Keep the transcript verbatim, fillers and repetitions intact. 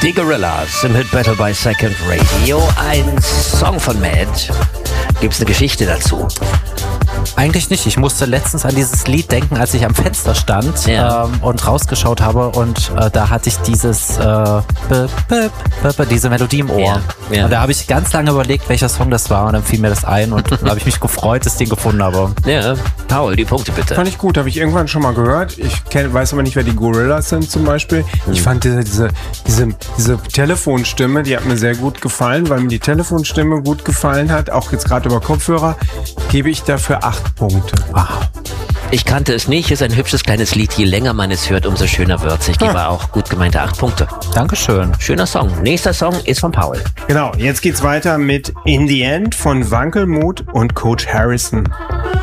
Die Gorillas im Hit Battle by Second Radio. Ein Song von Matt. Gibt's eine Geschichte dazu? Eigentlich nicht. Ich musste letztens an dieses Lied denken, als ich am Fenster stand Ja. ähm, und rausgeschaut habe und äh, da hatte ich dieses äh, b, b, b, b, diese Melodie im Ohr. Ja, ja. Und da habe ich ganz lange überlegt, welcher Song das war und dann fiel mir das ein und dann habe ich mich gefreut, dass ich den gefunden habe. Ja, Paul, die Punkte bitte. Fand ich gut, habe ich irgendwann schon mal gehört. Ich kenn, weiß aber nicht, wer die Gorillas sind zum Beispiel. Ich fand diese, diese, diese, diese Telefonstimme, die hat mir sehr gut gefallen, weil mir die Telefonstimme gut gefallen hat, auch jetzt gerade über Kopfhörer, gebe ich dafür acht Punkte. Wow. Ich kannte es nicht, ist ein hübsches kleines Lied. Je länger man es hört, umso schöner wird's. Ich gebe auch gut gemeinte acht Punkte. Dankeschön. Schöner Song. Nächster Song ist von Paul. Genau, jetzt geht's weiter mit In the End von Wankelmut und Coach Harrison.